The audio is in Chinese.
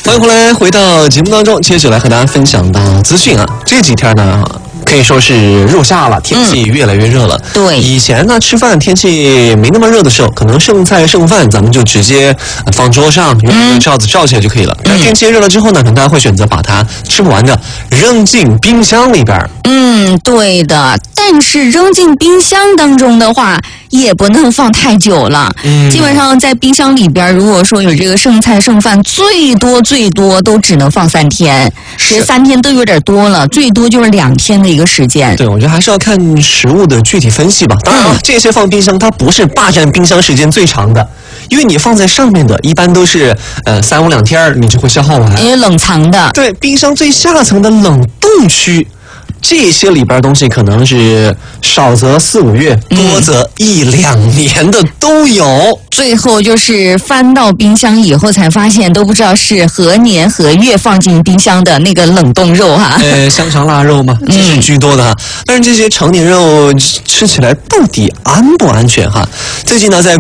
欢迎回来，回到节目当中，接着来和大家分享到资讯啊。这几天呢，可以说是入夏了，天气越来越热了。 对， 以前呢，吃饭天气没那么热的时候，可能剩菜剩饭咱们就直接放桌上，用罩子罩起来就可以了。但天气热了之后呢，可能大家会选择把它吃不完的扔进冰箱里边。 对的。但是扔进冰箱当中的话，也不能放太久了。基本上在冰箱里边，如果说有这个剩菜剩饭，最多都只能放3天。其实3天都有点多了，最多就是2天的一个时间。 对，我觉得还是要看食物的具体分析吧。当然了，这些放冰箱它不是霸占冰箱时间最长的，因为你放在上面的，一般都是3、5、2天你就会消耗完。 因为冷藏的。 对，冰箱最下层的冷冻区。这些里边东西可能是少则4、5月，多则1、2年的都有。 最后就是翻到冰箱以后才发现，都不知道是何年何月放进冰箱的那个冷冻肉哈。 香肠腊肉嘛，这是居多的哈。但是这些成年肉吃起来到底安不安全哈？最近呢，在